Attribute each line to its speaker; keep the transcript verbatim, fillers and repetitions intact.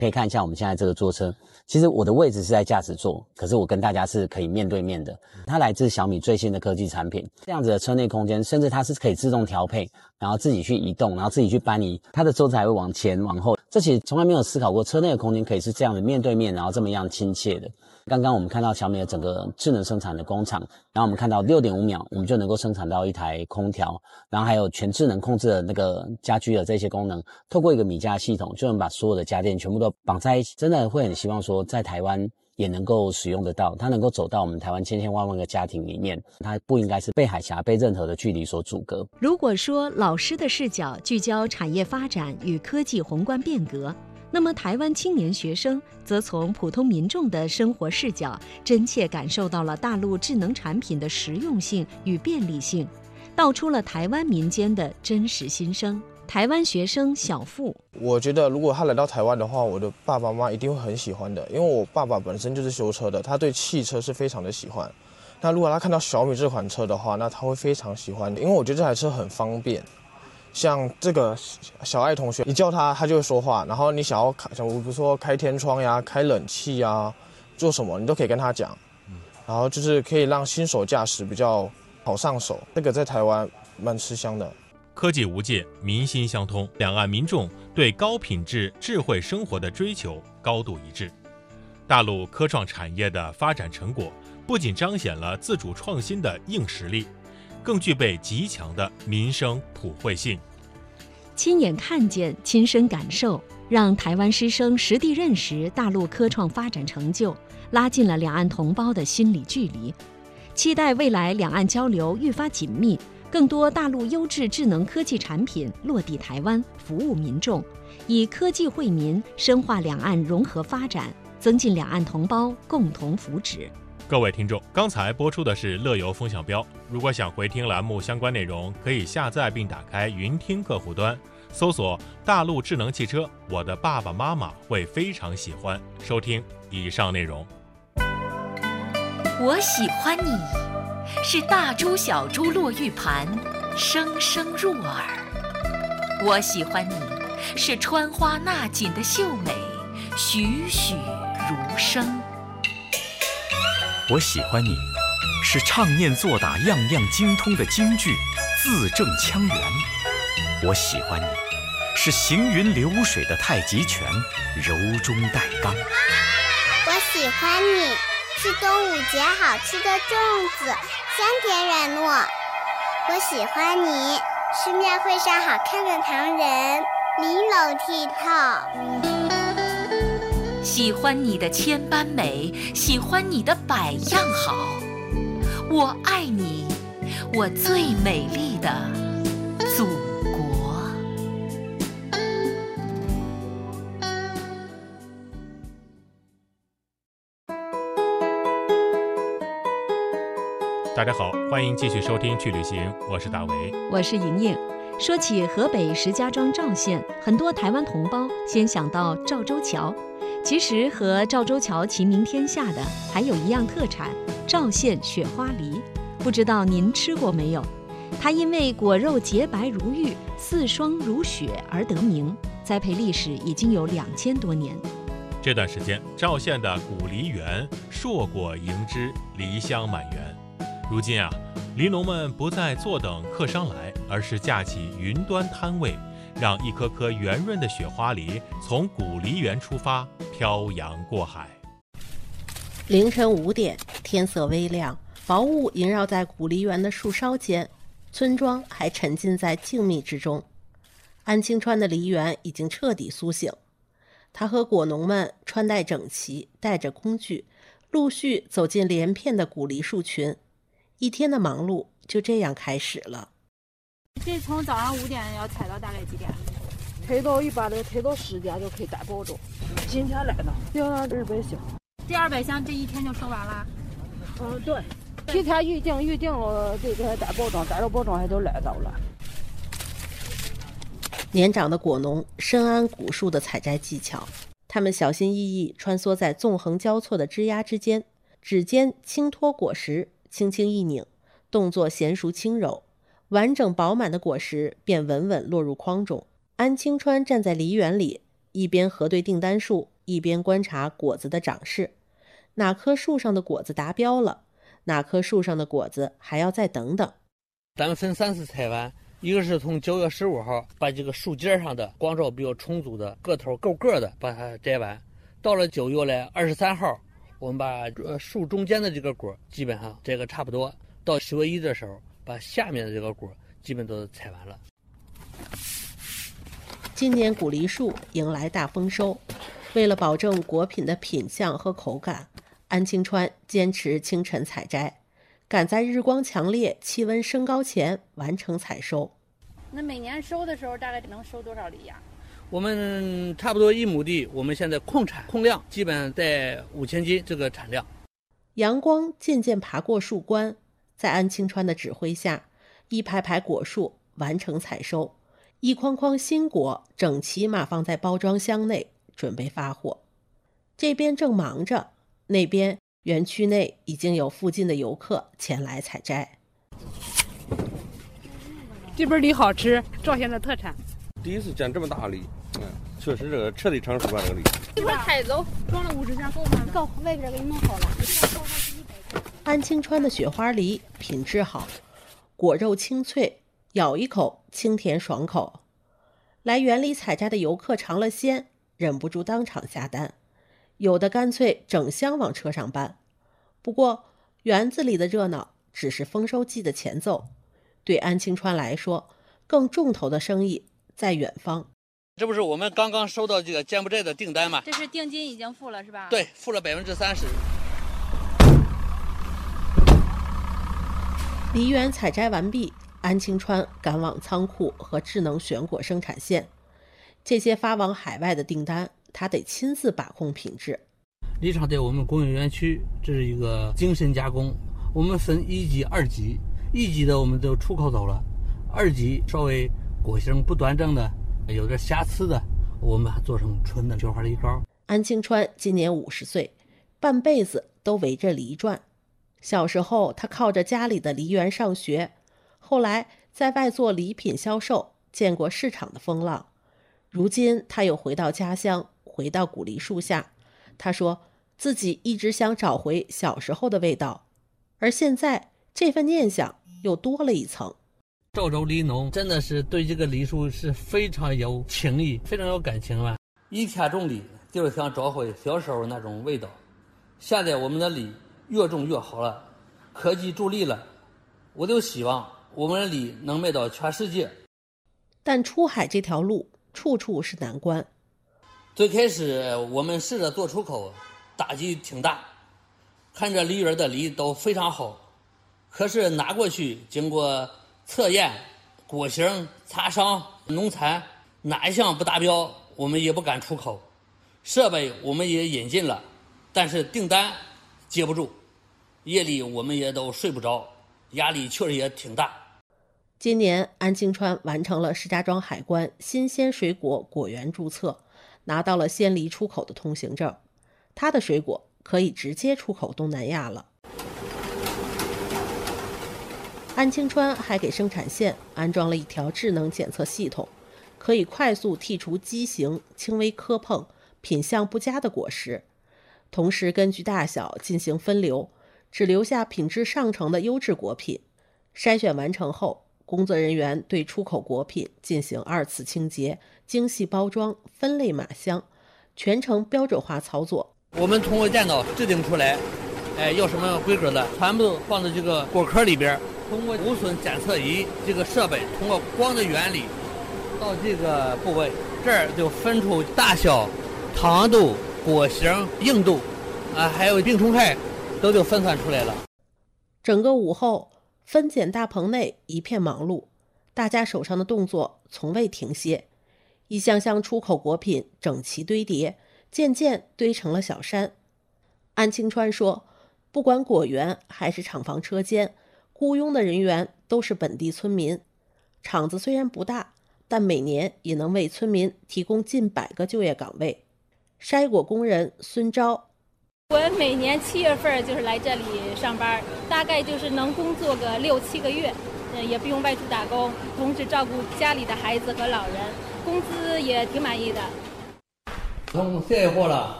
Speaker 1: 可以看一下我们现在这个座车，其实我的位置是在驾驶座，可是我跟大家是可以面对面的。它来自小米最新的科技产品，这样子的车内空间，甚至它是可以自动调配，然后自己去移动，然后自己去搬移，它的桌子还会往前往后。这其实从来没有思考过车内的空间可以是这样的面对面，然后这么样亲切的。刚刚我们看到小米的整个智能生产的工厂，然后我们看到 六点五秒我们就能够生产到一台空调，然后还有全智能控制的那个家居的这些功能，透过一个米家系统就能把所有的家电全部都绑在一起。真的会很希望说在台湾也能够使用得到，它能够走到我们台湾千千万万个家庭里面，它不应该是被海峡被任何的距离所阻隔。
Speaker 2: 如果说老师的视角聚焦产业发展与科技宏观变革，那么台湾青年学生则从普通民众的生活视角，真切感受到了大陆智能产品的实用性与便利性，道出了台湾民间的真实心声。台湾学生小付，
Speaker 3: 我觉得如果他来到台湾的话，我的爸爸妈妈一定会很喜欢的，因为我爸爸本身就是修车的，他对汽车是非常的喜欢。那如果他看到小米这款车的话，那他会非常喜欢，因为我觉得这台车很方便。像这个小爱同学，你叫他，他就会说话。然后你想要开，像比如说开天窗呀、开冷气呀，做什么你都可以跟他讲。然后就是可以让新手驾驶比较好上手。这个在台湾蛮吃香的。
Speaker 4: 科技无界，民心相通，两岸民众对高品质智慧生活的追求高度一致。大陆科创产业的发展成果，不仅彰显了自主创新的硬实力，更具备极强的民生普惠性。
Speaker 2: 亲眼看见、亲身感受，让台湾师生实地认识大陆科创发展成就，拉近了两岸同胞的心理距离。期待未来两岸交流愈发紧密，更多大陆优质智能科技产品落地台湾，服务民众，以科技惠民，深化两岸融合发展，增进两岸同胞共同福祉。
Speaker 4: 各位听众，刚才播出的是乐游风向标。如果想回听栏目相关内容，可以下载并打开云听客户端，搜索大陆智能汽车，我的爸爸妈妈会非常喜欢，收听以上内容。
Speaker 5: 我喜欢你，是大珠小珠落玉盘，声声入耳。我喜欢你，是穿花纳锦的秀美，栩栩如生。
Speaker 6: 我喜欢你，是唱念做打样样精通的京剧，字正腔圆。我喜欢你，是行云流水的太极拳，柔中带刚。
Speaker 7: 我喜欢你，是端午节好吃的粽子，香甜软糯。我喜欢你，是庙会上好看的唐人，玲珑剔透。
Speaker 5: 喜欢你的千般美，喜欢你的百样好。我爱你，我最美丽的祖国。
Speaker 4: 大家好，欢迎继续收听去旅行，我是大为，
Speaker 2: 我是莹莹。说起河北石家庄赵县，很多台湾同胞先想到赵州桥。其实和赵州桥齐名天下的还有一样特产——赵县雪花梨，不知道您吃过没有？它因为果肉洁白如玉、似霜如雪而得名，栽培历史已经有两千多年。
Speaker 4: 这段时间，赵县的古梨园硕果盈枝，梨香满园。如今啊，梨农们不再坐等客商来，而是架起云端摊位，让一颗颗圆润的雪花梨从古梨园出发，漂洋过海。
Speaker 8: 凌晨五点，天色微亮，薄雾萦绕在古梨园的树梢间，村庄还沉浸在静谧之中。安清川的梨园已经彻底苏醒，他和果农们穿戴整齐，带着工具，陆续走进连片的古梨树群。一天的忙碌就这样开始了。
Speaker 9: 这从早上五点要采到大概几点？
Speaker 10: 采到一般的采到十点就可以打包装。今天来的要二百箱。
Speaker 9: 这二百箱这一天就收完了？
Speaker 10: 嗯，对。提前预定预定了这个打包装，打到包装还都来到了。
Speaker 8: 年长的果农深谙古树的采摘技巧，他们小心翼翼穿梭在纵横交错的枝桠之间，指尖轻托果实，轻轻一拧，动作娴熟轻柔，完整饱满的果实便稳稳落入筐中。安清川站在梨园里，一边核对订单数， 一边观察果子的长势，哪棵树上的果子达标了，哪棵树上的果子还要再等等。
Speaker 11: 咱们分三次采完，一个是从九月十五号把这个树尖上的光照比较充足的个头够个的把它摘完，到了九月的二十三号，我们把树中间的这个果基本上摘个差不多，到十月一的时候把下面的这个果基本都采完了。
Speaker 8: 今年古梨树迎来大丰收，为了保证果品的品相和口感，安庆川坚持清晨采摘，赶在日光强烈、气温升高前完成采收。
Speaker 9: 那每年收的时候大概能收多少梨呀？
Speaker 11: 我们差不多一亩地，我们现在控产控量基本在五千斤这个产量。
Speaker 8: 阳光渐渐爬过树冠，在安庆川的指挥下，一排排果树完成采收，一筐筐新果整齐码放在包装箱内，准备发货。这边正忙着，那边园区内已经有附近的游客前来采摘。
Speaker 9: 这边梨好吃，赵县的特产。
Speaker 12: 第一次见这么大梨，嗯，确实这个彻底成熟了这个梨。
Speaker 9: 一会儿采走，装了五十箱够吗？
Speaker 7: 够，外边给你弄好了。
Speaker 8: 安庆川的雪花梨品质好，果肉清脆，咬一口清甜爽口。来园里采摘的游客尝了鲜，忍不住当场下单，有的干脆整箱往车上搬。不过园子里的热闹只是丰收季的前奏，对安庆川来说，更重头的生意在远方。
Speaker 11: 这不是我们刚刚收到这个柬埔寨的订单吗？
Speaker 9: 这是定金已经付了是吧？
Speaker 11: 对，付了百分之三十。
Speaker 8: 梨园采摘完毕，安庆川赶往仓库和智能选果生产线。这些发往海外的订单，他得亲自把控品质。
Speaker 11: 梨厂在我们工业园区，这是一个精深加工，我们分一级、二级，一级的我们都出口走了，二级稍微果形不端正的，有点瑕疵的，我们还做成纯的雪花梨膏。
Speaker 8: 安庆川今年五十岁，半辈子都围着梨转。小时候他靠着家里的梨园上学，后来在外做礼品销售，见过市场的风浪。如今他又回到家乡，回到古梨树下，他说自己一直想找回小时候的味道，而现在这份念想又多了一层。
Speaker 11: 赵州梨农真的是对这个梨树是非常有情谊，非常有感情吧。一天种梨就是想找回小时候那种味道。现在我们的梨越种越好了，科技助力了，我就希望我们的梨能卖到全世界。
Speaker 8: 但出海这条路处处是难关。
Speaker 11: 最开始我们试着做出口，打击挺大，看着梨园的梨都非常好，可是拿过去经过测验，果形、擦伤、农残哪一项不达标，我们也不敢出口。设备我们也引进了，但是订单接不住，夜里我们也都睡不着，压力确实也挺大。
Speaker 8: 今年安庆川完成了石家庄海关新鲜水果果园注册，拿到了鲜梨出口的通行证，他的水果可以直接出口东南亚了。安庆川还给生产线安装了一条智能检测系统，可以快速剔除畸形、轻微磕碰、品相不佳的果实，同时根据大小进行分流，只留下品质上乘的优质果品。筛选完成后，工作人员对出口果品进行二次清洁、精细包装、分类码箱，全程标准化操作。
Speaker 11: 我们通过电脑制定出来，哎，要什么规格的，全部放在这个果壳里边。通过无损检测仪这个设备，通过光的原理，到这个部位，这儿就分出大小、糖度、果形、硬度，啊，还有病虫害，都就分散出来了。
Speaker 8: 整个午后，分拣大棚内一片忙碌，大家手上的动作从未停歇，一箱箱出口果品整齐堆叠，渐渐堆成了小山。安庆川说，不管果园还是厂房车间，雇佣的人员都是本地村民。厂子虽然不大，但每年也能为村民提供近百个就业岗位。筛果工人孙钊，
Speaker 9: 我每年七月份就是来这里上班，大概就是能工作个六七个月，也不用外出打工，同时照顾家里的孩子和老人，工资也挺满意的。
Speaker 11: 从卸货了，